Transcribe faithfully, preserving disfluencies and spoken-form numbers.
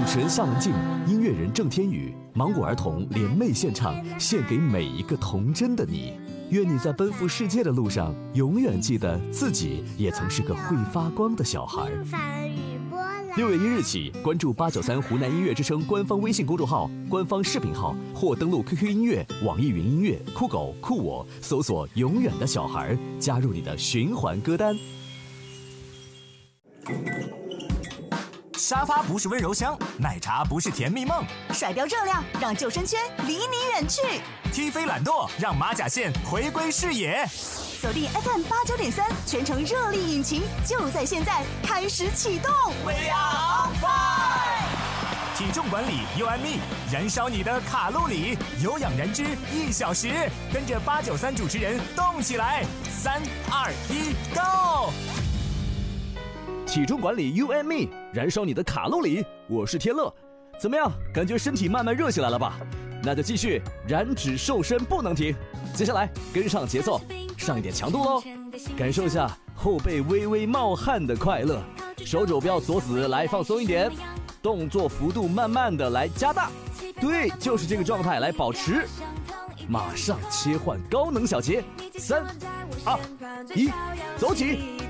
主持人夏文静，音乐人郑天宇，芒果儿童联袂献唱，献给每一个童真的你。愿你在奔赴世界的路上，永远记得自己也曾是个会发光的小孩。六月一日起，关注八九三湖南音乐之声官方微信公众号、官方视频号，或登录 Q Q 音乐、网易云音乐、酷狗、酷我，搜索“永远的小孩”，加入你的循环歌单。 沙发不是温柔乡，奶茶不是甜蜜梦， 甩掉热量，让救生圈离你远去。 踢飞懒惰，让马甲线回归视野。 锁定 F M 八九点三，全程热力引擎，就在现在开始启动。 We are on fire！ 体重管理 U M E， 燃烧你的卡路里，有氧燃脂一小时，跟着八九三主持人动起来！三二一 ，Go！ 体重管理 U M E， 燃烧你的卡路里。我是天乐，怎么样？感觉身体慢慢热起来了吧？那就继续燃脂瘦身不能停。接下来跟上节奏，上一点强度喽，感受一下后背微微冒汗的快乐。手肘不要锁死，来放松一点，动作幅度慢慢的来加大。对，就是这个状态来保持。马上切换高能小节，三二一，走起！